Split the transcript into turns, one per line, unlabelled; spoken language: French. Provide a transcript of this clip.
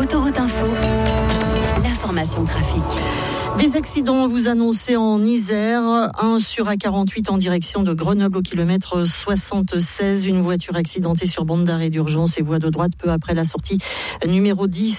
Autoroute Info, l'information trafic.
Des accidents vous annoncez en Isère, un sur A48 en direction de Grenoble au kilomètre 76, une voiture accidentée sur bande d'arrêt d'urgence et voie de droite peu après la sortie numéro 10